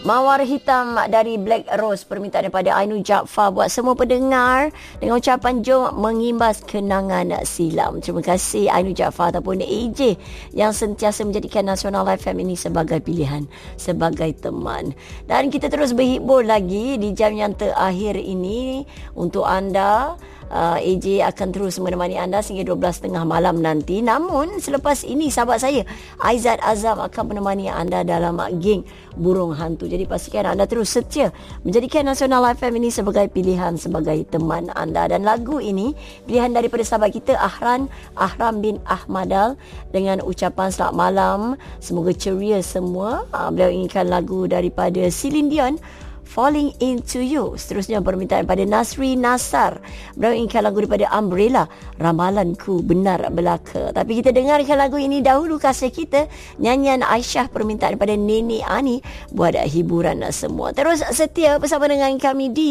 Mawar Hitam dari Black Rose, permintaan daripada Ainu Jaafar buat semua pendengar dengan ucapan jom mengimbas kenangan silam. Terima kasih Ainu Jaafar ataupun AJ yang sentiasa menjadikan Nasional FM ini sebagai pilihan, sebagai teman. Dan kita terus berhibur lagi di jam yang terakhir ini untuk anda. AJ akan terus menemani anda sehingga 12.30 malam nanti. Namun selepas ini sahabat saya Aizat Azam akan menemani anda dalam geng Burung Hantu. Jadi pastikan anda terus setia menjadikan Nasional FM ini sebagai pilihan, sebagai teman anda. Dan lagu ini pilihan daripada sahabat kita Ahram bin Ahmadal dengan ucapan selamat malam, semoga ceria semua. Beliau inginkan lagu daripada Celine Dion, Falling Into You. Seterusnya permintaan pada Nasri Nasar. Beliau inginkan lagu daripada Umbrella, Ramalanku Benar Belaka. Tapi kita dengarkan lagu ini dahulu kasih kita. Nyanyian Aisyah, permintaan daripada Nenek Ani buat hiburan semua. Terus setia bersama dengan kami di